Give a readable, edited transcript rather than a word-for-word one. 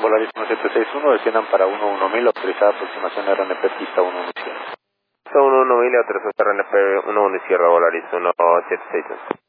Volaris 1761, desciendan para 11000, autorizada aproximación RNP pista 11 Sierra. Pista 11000, autorización RNP 11 Sierra, Volaris 1761.